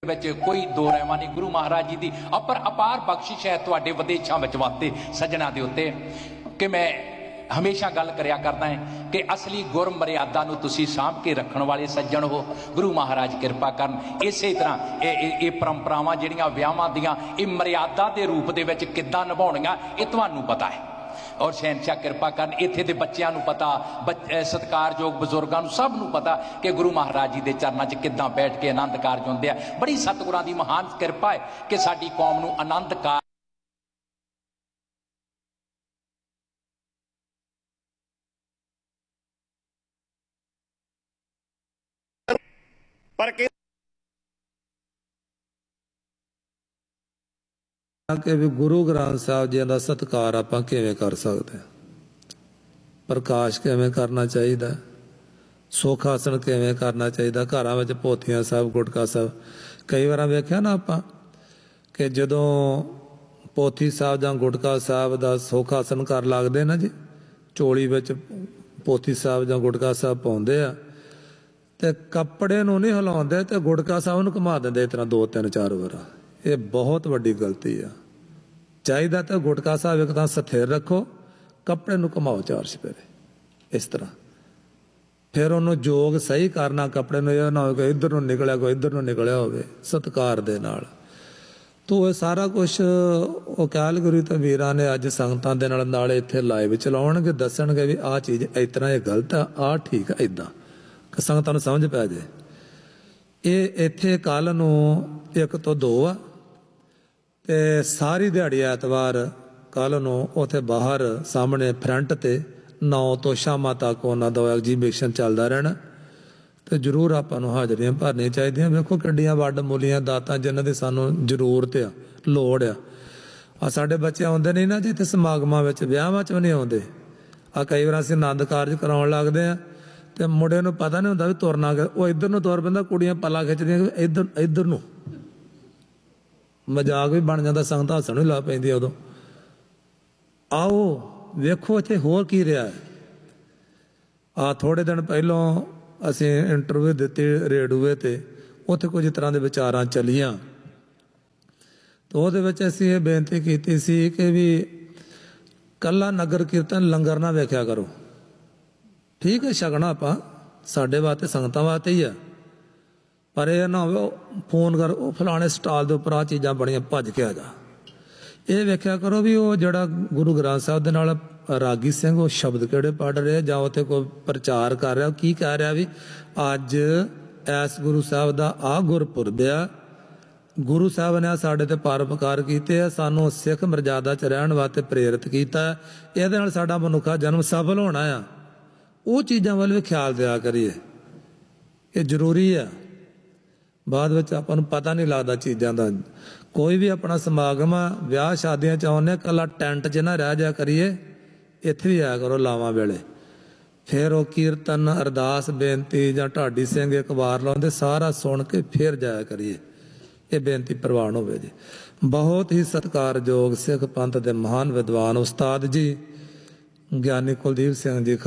ਵਿੱਚ ਕੋਈ ਦੋ ਰਹਿਮਾ नहीं। गुरु महाराज जी की अपार बख्शिश है तुहाडे विदेशों में वास्ते सज्जणा के उत्ते कि मैं हमेशा गल करिया करदा है कि असली गुर मर्यादा नूं तुसीं सांभ के रखण वाले सज्जण हो। गुरु महाराज कृपा करन इस तरह ये परंपरावां जिहड़ियां विआहां दियां ये मर्यादा के रूप दे विच किद्दां निभाउणियां ये तुहानूं पता है और शहनशाह कृपा करन इत्थे दे बच्चों को पता सत्कारयोग बजुर्गों सब नूं पता कि गुरु महाराज जी के चरणों च किद्दां बैठ के आनंद कारज होंदे आ। बड़ी सतगुरां दी महान कृपा है कि साडी कौम नूं आनंद कार पर कि भी गुरु ग्रंथ साहब जी का सत्कार आप किवें कर सकते हैं, प्रकाश किवें करना चाहिए, सुख आसन किवें करना चाहिए। घरों में पोथियां साहब गुटका साहब कई बार वेख्या ना आप कि जदों पोथी साहब या गुटका साहब का सुख आसन कर लगते ना जी, चोली में पोथी साहब या गुटका साहब पाउंदे आ ते कपड़े नूं नहीं हिलाउंदे ते गुटका साहब नूं घुमा दिंदे इस तरह 2-3-4 बार। ये बहुत वड्डी गलती है। चाहिए तो गुटका साहब एक तो स्थिर रखो, कपड़े नूं घुमाओ 4 चफेरे इस तरह, फिर उन्होंने जोग सही करना। कपड़े नूं ये ना हो कि इधर नूं निकलिया कोई इधर नूं निकलिया होवे सत्कार दे नाल। तो ये सारा कुछ अकाल गुरु ते वीरां ने अज संगतां दे नाल इत्थे लाइव चलाउणगे, दस्सणगे भी आ चीज़ इस तरह ये गलत है, आ ठीक है, इदां कि संगतां नूं समझ पै जाए। ये इत्थे कल नूं 1 ਤੋਂ 2 आ ते सारी दिहाड़ी ऐतवार कल नूं उत्थे बाहर सामने फ्रंट ते 9 ਤੋਂ शामां तक उन्हां दा एग्जीबिशन चलदा रहना ते जरूर आपां नूं हाज़रियां भरनियां चाहीदियां। वेखो किड्डियां वड्ड मूलियां दातां जिन्हां दी सानूं जरूरत आ, लोड़ आ। साडे बच्चे आउंदे नहीं ना जी इत्थे समागमां विच, विआहां च भी नहीं आउंदे। कई वार असीं आनंद कारज कराउण लगदे आ ते मुंडे नूं पता नहीं हुंदा भी तुरना वो इधर नूं तुर पैंदा, कुड़ियां पल्ला खिचदियां इधर इधर नूं, मजाक भी बन जाता, संगत हसन भी ला पैंदी उदों। आओ वेखो इत्थे होर की रहा है। थोड़े दिन पहलों असीं इंटरव्यू दित्ती रेडियो ते, उत्थे कुछ तरह के विचारां चलियां तो उहदे विच असीं ये बेनती कीती सी कि भी कल्ला नगर कीर्तन लंगर ना वेख्या करो। ठीक है, छकना आपां साडे वास्ते संगतां वास्ते ही है, पर यह ना हो फोन कर फलाने स्टाल के उपर आ चीज़ां बड़ियां भज के आ जा। ये वेख्या करो भी वो जड़ा गुरु ग्रंथ साहब दे नाल रागी सिंह वो शब्द किहड़े पढ़ रहे जां उत्थे कोई प्रचार कर रहा, की कह रहा भी अज ऐस गुरु साहब का आ गुरपुरब आ, गुरु साहब ने साडे ते परोपकार कीते आ, सानू सिख मर्यादा च रहण वास्ते प्रेरित कीता, इहदे नाल साडा मनुखा जन्म सफल होना आ। वो चीज़ां वाल भी ख्याल दिया करिए, ये जरूरी है। बाद में आपां नूं पता नहीं लगता चीज़ों का। कोई भी अपना समागम विआह शादियां च आउंदे कल्ला टेंट च ना रह जाया करिए, इत्थे भी आया करो लावां वेले। फिर वो कीर्तन अरदास बेनती जां ढाडी सिंह एक बार लाउंदे सारा सुन के फिर जाया करिए, ये बेनती प्रवान होवे जी। बहुत ही सत्कारयोग सिख पंथ के महान विद्वान उस्ताद जी ज्ञानी कुलदीप सिंह जी